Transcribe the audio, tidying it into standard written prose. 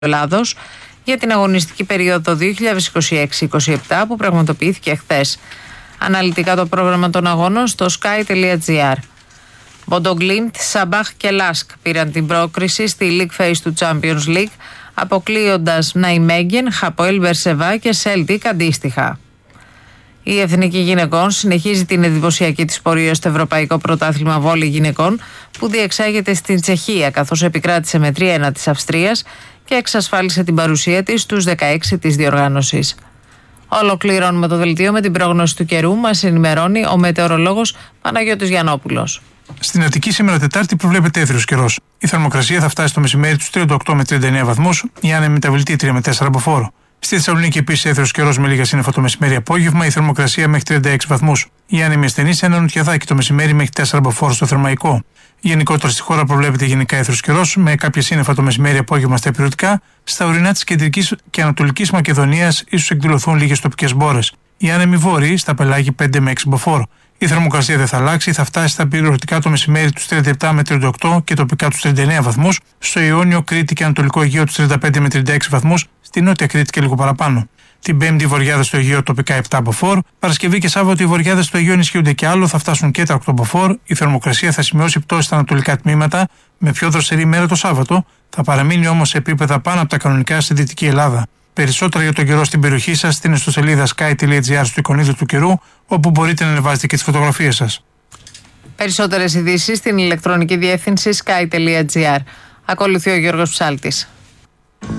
Ελλάδος για την αγωνιστική περίοδο 2026-27 που πραγματοποιήθηκε χθες. Αναλυτικά το πρόγραμμα των αγώνων στο sky.gr. Μποντογκλίμπτ, Σαμπάχ και Λάσκ πήραν την πρόκριση στη League Phase του Champions League, αποκλείοντας Ναϊμέγγεν, Χαποέλ Μπερσεβά και Σέλτικ αντίστοιχα. Η Εθνική Γυναικών συνεχίζει την εντυπωσιακή της πορεία στο Ευρωπαϊκό Πρωτάθλημα Βόλεϊ Γυναικών που διεξάγεται στην Τσεχία, καθώς επικράτησε με 3-1 της Αυστρίας και εξασφάλισε την παρουσία της στους 16 της διοργάνωσης. Ολοκληρώνουμε το δελτίο με την πρόγνωση του καιρού. Μας ενημερώνει ο μετεωρολόγος Παναγιώτης Γιαννόπουλος. Στην Αττική σήμερα Τετάρτη προβλέπεται έθριος καιρός. Η θερμοκρασία θα φτάσει το μεσημέρι τους 38 με 39 βαθμούς, η άνεμη μεταβλητή 3 με 4 από φόρο. Στη Θεσσαλονίκη επίσης έθριος καιρός με λίγα σύννεφα το μεσημέρι απόγευμα, η θερμοκρασία μέχρι 36 βαθμούς. Η άνεμη ασθενή σε ένα νοτιαδάκι το μεσημέρι μέχρι 4 από φόρο στο Θερμαϊκό. Γενικότερα στη χώρα προβλέπεται γενικά έθριος καιρός με κάποια σύννεφα το μεσημέρι απόγευμα στα υπηρετικά. Στα ορεινά της κεντρικής και ανατολικής Μακεδονίας ίσως εκδηλωθούν λίγες τοπικές μπόρες. Η άνεμη βόρειοι στα πελάγη 5 με 6 από φόρο. Η θερμοκρασία δεν θα αλλάξει, θα φτάσει στα υπηρετικά το μεσημέρι τους 37 με 38 και τοπικά τους 39 βαθμούς, στο Ιόνιο, Κρήτη και Ανατολικό Αιγαίο τους 35 με 36 βαθμούς, στη Νότια Κρήτη και λίγο παραπάνω. Την Πέμπτη η βορειάδες στο Αιγαίο τοπικά 7 από φόρ. Παρασκευή και Σάββατο οι βορειάδες στο Αιγαίο ενισχύονται και άλλο, θα φτάσουν και τα 8 από φόρ. Η θερμοκρασία θα σημειώσει πτώση στα ανατολικά τμήματα, με πιο δροσερή μέρα το Σάββατο, θα παραμείνει όμως σε επίπεδα πάνω από τα κανονικά στη Δυτική Ελλάδα. Περισσότερα για τον καιρό στην περιοχή σας στην ιστοσελίδα sky.gr στο εικονίδιο του καιρού, όπου μπορείτε να ανεβάζετε και τις φωτογραφίες σας. Περισσότερες ειδήσεις στην ηλεκτρονική διεύθυνση sky.gr. Ακολουθεί ο Γιώργος Ψάλτης.